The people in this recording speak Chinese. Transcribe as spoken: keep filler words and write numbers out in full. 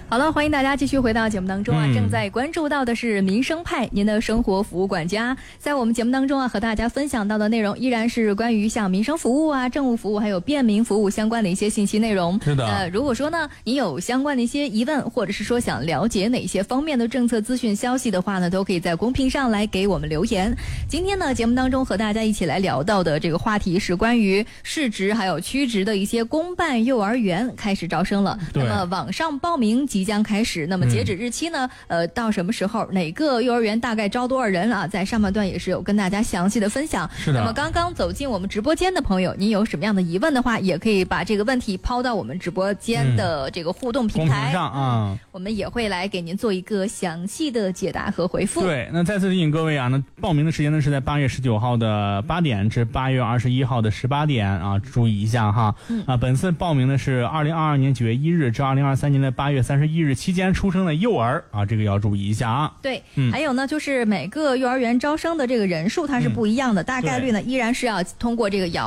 好了，欢迎大家继续回到节目当中啊、嗯！正在关注到的是民生派，您的生活服务管家。在我们节目当中啊，和大家分享到的内容依然是关于像民生服务啊、政务服务还有便民服务相关的一些信息内容。 是的。 呃，如果说呢，您有相关的一些疑问，或者是说想了解哪些方面的政策资讯消息的话呢，都可以在公屏上来给我们留言。今天呢，节目当中和大家一起来聊到的这个话题是关于市直还有区直的一些公办幼儿园开始招生了。那么网上报名即将开始，那么截止日期呢、嗯、呃，到什么时候哪个幼儿园大概招多少人啊，在上半段也是有跟大家详细的分享。 是的。 那么刚刚走进我们直播间的朋友，您有什么样的疑问的话，也可以把这个问题抛到我们直播间的这个互动平台、 嗯、上啊， 我们也会来给您做一个详细的解答和回复。 对，那再次提醒各位啊，那报名的时间呢是在八月十九号的八点至八月二十一号的十八点啊，注意一下哈。嗯、啊，本次报名呢是二零二二年九月一日至二零二三年的八月三十一日期间出生的幼儿啊，这个要注意一下啊。 对，嗯、还有呢，就是每个幼儿园招生的这个人数它是不一样的，嗯、大概率呢依然是要通过这个